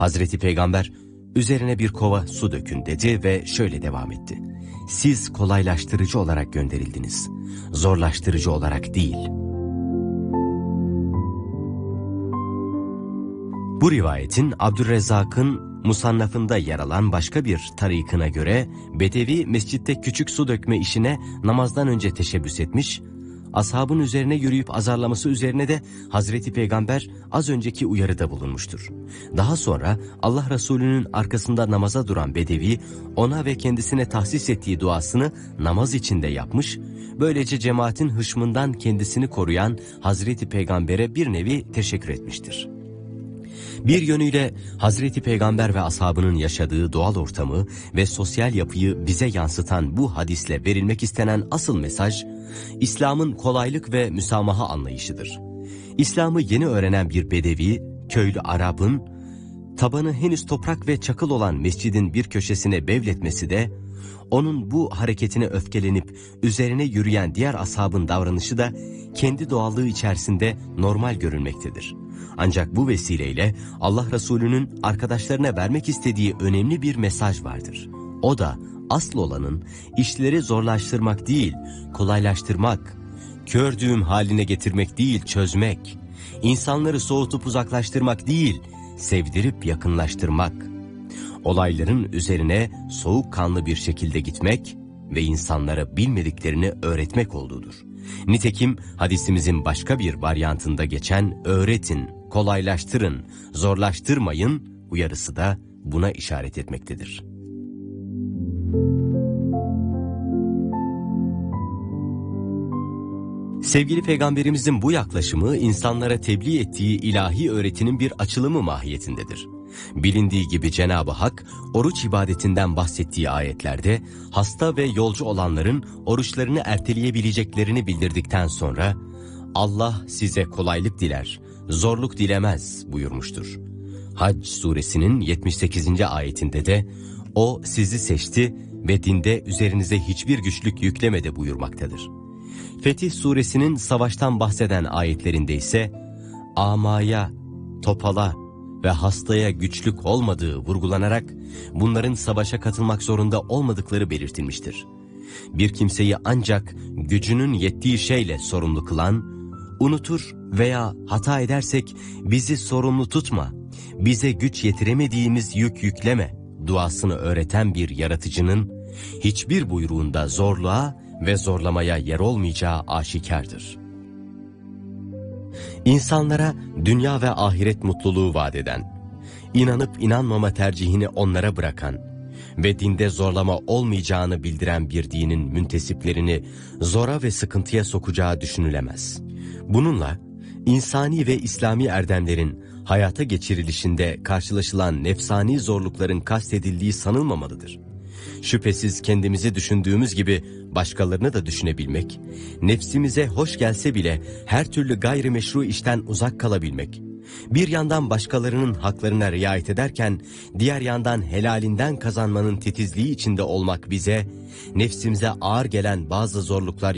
Hazreti Peygamber, üzerine bir kova su dökün dedi ve şöyle devam etti. Siz kolaylaştırıcı olarak gönderildiniz, zorlaştırıcı olarak değil. Bu rivayetin Abdurrezzak'ın Musannaf'ında yer alan başka bir tarikına göre Bedevi mescitte küçük su dökme işine namazdan önce teşebbüs etmiş, ashabın üzerine yürüyüp azarlaması üzerine de Hazreti Peygamber az önceki uyarıda bulunmuştur. Daha sonra Allah Resulü'nün arkasında namaza duran Bedevi ona ve kendisine tahsis ettiği duasını namaz içinde yapmış, böylece cemaatin hışmından kendisini koruyan Hazreti Peygamber'e bir nevi teşekkür etmiştir. Bir yönüyle Hazreti Peygamber ve ashabının yaşadığı doğal ortamı ve sosyal yapıyı bize yansıtan bu hadisle verilmek istenen asıl mesaj, İslam'ın kolaylık ve müsamaha anlayışıdır. İslam'ı yeni öğrenen bir Bedevi, köylü Arap'ın, tabanı henüz toprak ve çakıl olan mescidin bir köşesine bevletmesi de, onun bu hareketine öfkelenip üzerine yürüyen diğer ashabın davranışı da kendi doğallığı içerisinde normal görünmektedir. Ancak bu vesileyle Allah Resulü'nün arkadaşlarına vermek istediği önemli bir mesaj vardır. O da asıl olanın işleri zorlaştırmak değil, kolaylaştırmak, kördüğüm haline getirmek değil, çözmek, insanları soğutup uzaklaştırmak değil, sevdirip yakınlaştırmak, olayların üzerine soğukkanlı bir şekilde gitmek ve insanlara bilmediklerini öğretmek olduğudur. Nitekim hadisimizin başka bir varyantında geçen öğretin, kolaylaştırın, zorlaştırmayın uyarısı da buna işaret etmektedir. Sevgili Peygamberimizin bu yaklaşımı insanlara tebliğ ettiği ilahi öğretinin bir açılımı mahiyetindedir. Bilindiği gibi Cenab-ı Hak oruç ibadetinden bahsettiği ayetlerde hasta ve yolcu olanların oruçlarını erteleyebileceklerini bildirdikten sonra Allah size kolaylık diler, zorluk dilemez buyurmuştur. Hac suresinin 78. ayetinde de o sizi seçti ve dinde üzerinize hiçbir güçlük yüklemedi buyurmaktadır. Fetih suresinin savaştan bahseden ayetlerinde ise amaya, topala ve hastaya güçlük olmadığı vurgulanarak bunların savaşa katılmak zorunda olmadıkları belirtilmiştir. Bir kimseyi ancak gücünün yettiği şeyle sorumlu kılan, unutur veya hata edersek bizi sorumlu tutma, bize güç yetiremediğimiz yük yükleme duasını öğreten bir yaratıcının hiçbir buyruğunda zorluğa ve zorlamaya yer olmayacağı aşikardır. İnsanlara dünya ve ahiret mutluluğu vaat eden, inanıp inanmama tercihini onlara bırakan ve dinde zorlama olmayacağını bildiren bir dinin müntesiplerini zora ve sıkıntıya sokacağı düşünülemez. Bununla insani ve İslami erdemlerin hayata geçirilişinde karşılaşılan nefsani zorlukların kastedildiği sanılmamalıdır. Şüphesiz kendimizi düşündüğümüz gibi başkalarını da düşünebilmek, nefsimize hoş gelse bile her türlü gayrimeşru işten uzak kalabilmek, bir yandan başkalarının haklarına riayet ederken diğer yandan helalinden kazanmanın titizliği içinde olmak bize, nefsimize ağır gelen bazı zorluklar